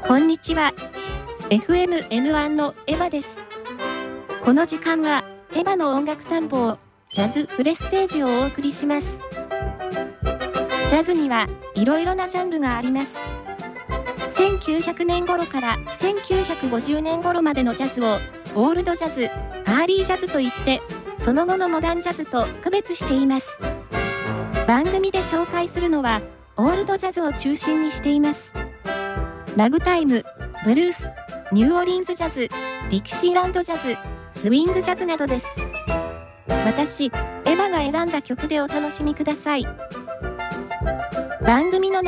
こんにちは。FM N1 のエヴァです。この時間はエヴァの音楽探訪、ジャズフレステージをお送りします。ジャズにはいろいろなジャンルがあります。1900年頃から1950年頃までのジャズをオールドジャズ、アーリージャズといって、その後のモダンジャズと区別しています。番組で紹介するのはオールドジャズを中心にしています。ラグタイム、ブルース、ニューオリンズジャズ、ディキシーランドジャズ、スウィングジャズなどです。私、エヴァが選んだ曲でお楽しみください。番組の